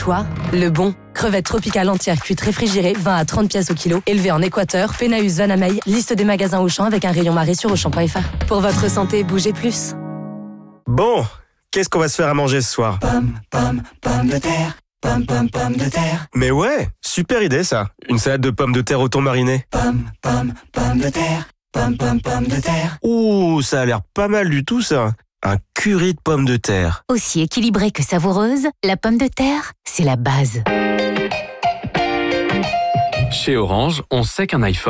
choix, le bon. Crevettes tropicales entières cuites réfrigérées, 20 à 30 pièces au kilo, élevées en Équateur, Pénaus Vanamey, liste des magasins Auchan avec un rayon marée sur Auchan.fr. Pour votre santé, bougez plus. Bon, qu'est-ce qu'on va se faire à manger ce soir? Pommes de terre. Pommes de terre. Mais ouais, super idée ça. Une salade de pommes de terre au thon mariné. Pommes de terre. Pommes de terre. Ouh, ça a l'air pas mal du tout ça. Un curry de pommes de terre. Aussi équilibrée que savoureuse, la pomme de terre, c'est la base. Chez Orange, on sait qu'un iPhone